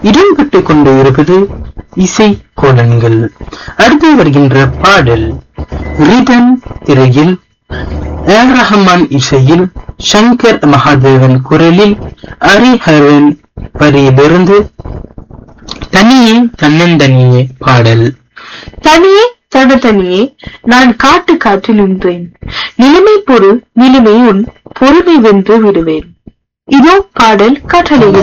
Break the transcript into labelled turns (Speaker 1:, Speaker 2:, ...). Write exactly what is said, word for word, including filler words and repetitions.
Speaker 1: இடம்பெற்றுக் கொண்டு இருப்பது இசை கோலன்கள். அடுத்து வருகின்ற பாடல் ரிதம் திரையில் ஏர் ரஹ்மான் இசையில் சங்கர் மகாதேவன் குரலில் ஹரிஹரன் வரியிலிருந்து தனியே தன்னந்தனியே பாடல்.
Speaker 2: தனியே தனியே நான் காட்டு காற்றில் நின்றேன், நிலைமை பொருள் நிலைமை உன் பொறுமை வென்று விடுவேன். இதோ பாடல் கட்டளையில்.